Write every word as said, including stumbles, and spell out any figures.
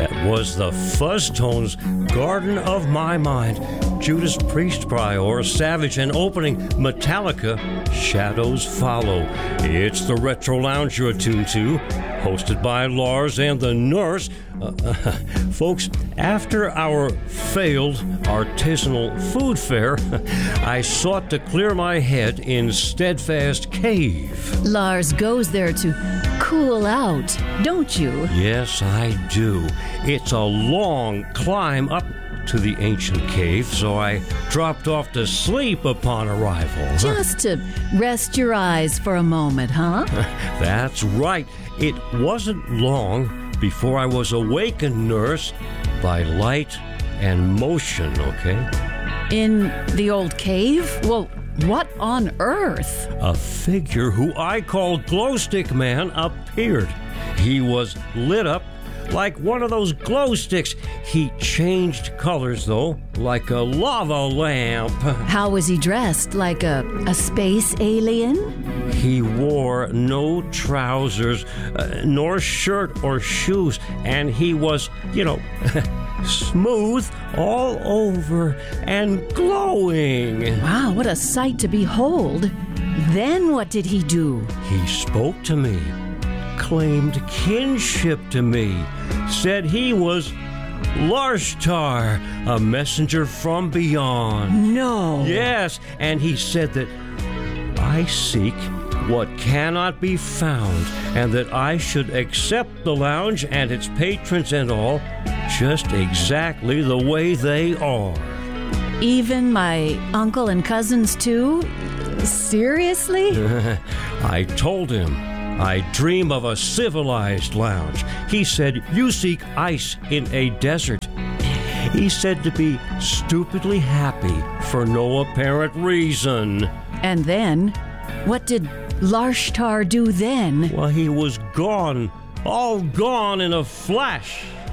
That was the Fuzztones Garden of My Mind. Judas Priest, Prior, Savage, and opening Metallica, Shadows Follow. It's the Retro Lounge you're tuned to, hosted by Lars and the Nurse. Uh, uh, folks, after our failed artisanal food fair, I sought to clear my head in Steadfast Cave. Lars goes there to cool out, don't you? Yes, I do. It's a long climb up to the ancient cave, so I dropped off to sleep upon arrival. Just to rest your eyes for a moment, huh? That's right. It wasn't long before I was awakened, Nurse, by light and motion, okay? In the old cave? Well, what on earth? A figure who I called Glowstick Man appeared. He was lit up like one of those glow sticks. He changed colors, though, like a lava lamp. How was he dressed? Like a, a space alien? He wore no trousers, uh, nor shirt or shoes, and he was, you know, smooth all over and glowing. Wow, what a sight to behold. Then what did he do? He spoke to me, claimed kinship to me, said he was Larshtar, a messenger from beyond. No. Yes, and he said that I seek what cannot be found, and that I should accept the lounge and its patrons and all just exactly the way they are. Even my uncle and cousins, too? Seriously? I told him I dream of a civilized lounge. He said, you seek ice in a desert. He said to be stupidly happy for no apparent reason. And then, what did Larshtar do then? Well, he was gone, all gone in a flash.